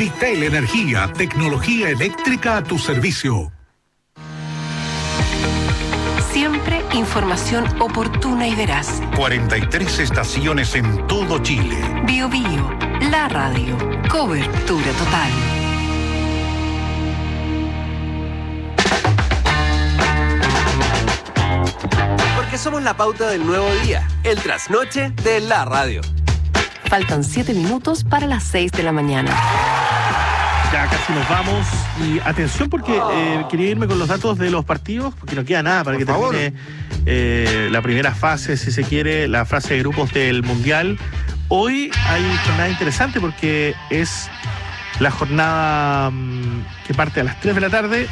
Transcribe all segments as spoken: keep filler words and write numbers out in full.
Vitel Energía, tecnología eléctrica a tu servicio. Siempre información oportuna y veraz. cuarenta y tres estaciones en todo Chile. Bio Bio, la radio. Cobertura total. Porque somos la pauta del nuevo día, el trasnoche de la radio. Faltan siete minutos para las seis de la mañana. Ya casi nos vamos. Y atención porque eh, quería irme con los datos de los partidos, porque no queda nada para Por que favor. termine eh, la primera fase, si se quiere, la fase de grupos del Mundial. Hoy hay jornada interesante porque es la jornada mmm, que parte a las tres de la tarde.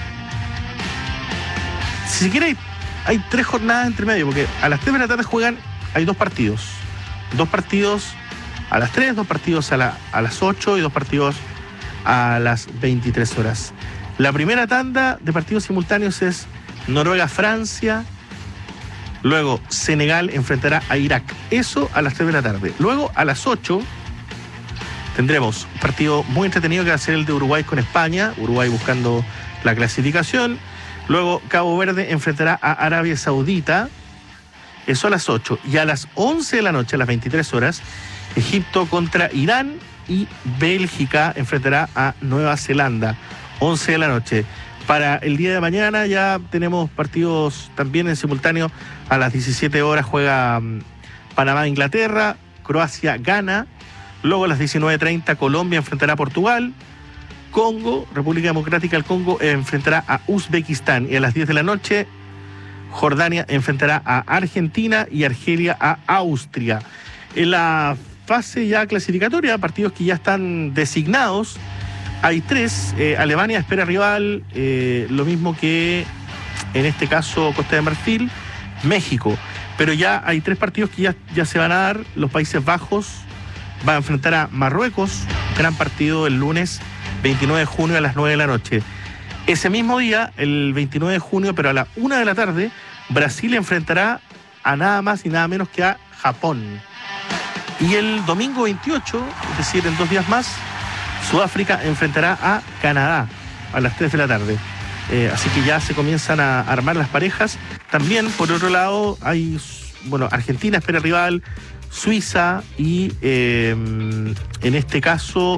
Si se quiere, hay, hay tres jornadas entre medio, porque a las tres de la tarde juegan, hay dos partidos. Dos partidos a las tres, dos partidos a, la, a las ocho y dos partidos a las veintitrés horas. La primera tanda de partidos simultáneos es Noruega-Francia, luego Senegal enfrentará a Irak, eso a las tres de la tarde. Luego a las ocho tendremos un partido muy entretenido que va a ser el de Uruguay con España, Uruguay buscando la clasificación. Luego Cabo Verde enfrentará a Arabia Saudita, eso a las ocho. Y a las once de la noche, a las veintitrés horas, Egipto contra Irán, y Bélgica enfrentará a Nueva Zelanda, once de la noche. Para el día de mañana ya tenemos partidos también en simultáneo. A las diecisiete horas juega um, Panamá-Inglaterra, Croacia-Ghana. Luego a las diecinueve treinta Colombia enfrentará a Portugal. Congo, República Democrática del Congo, enfrentará a Uzbekistán. Y a las diez de la noche Jordania enfrentará a Argentina y Argelia a Austria. En la fase ya clasificatoria, partidos que ya están designados, hay tres. eh, Alemania espera rival, eh, lo mismo que en este caso Costa de Marfil, México, pero ya hay tres partidos que ya, ya se van a dar. Los Países Bajos va a enfrentar a Marruecos, gran partido el lunes veintinueve de junio a las nueve de la noche. Ese mismo día, el veintinueve de junio, pero a la una de la tarde, Brasil enfrentará a nada más y nada menos que a Japón. Y el domingo veintiocho, es decir, en dos días más, Sudáfrica enfrentará a Canadá a las tres de la tarde. Eh, así que ya se comienzan a armar las parejas. También, por otro lado, hay, bueno, Argentina espera rival, Suiza y eh, en este caso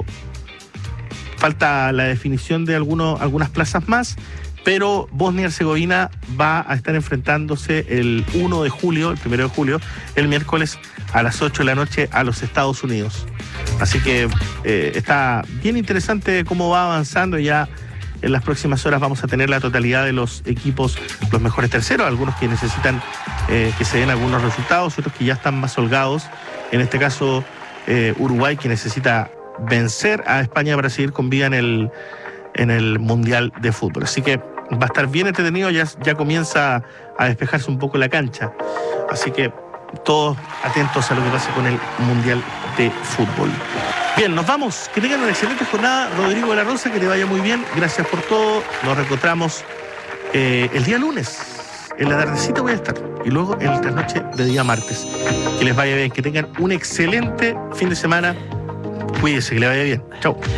falta la definición de algunos, algunas plazas más, pero Bosnia y Herzegovina va a estar enfrentándose el uno de julio, el primero de julio, el miércoles a las ocho de la noche a los Estados Unidos. Así que eh, está bien interesante cómo va avanzando. Ya en las próximas horas vamos a tener la totalidad de los equipos, los mejores terceros, algunos que necesitan eh, que se den algunos resultados, otros que ya están más holgados. En este caso, eh, Uruguay, que necesita vencer a España para seguir con vida en el, en el Mundial de Fútbol. Así que va a estar bien entretenido, ya, ya comienza a despejarse un poco la cancha. Así que todos atentos a lo que pase con el Mundial de Fútbol. Bien, nos vamos. Que tengan una excelente jornada. Rodrigo de la Rosa, que te vaya muy bien. Gracias por todo. Nos reencontramos eh, el día lunes. En la tardecita voy a estar. Y luego en la trasnoche de día martes. Que les vaya bien. Que tengan un excelente fin de semana. Cuídense, que les vaya bien. Chau.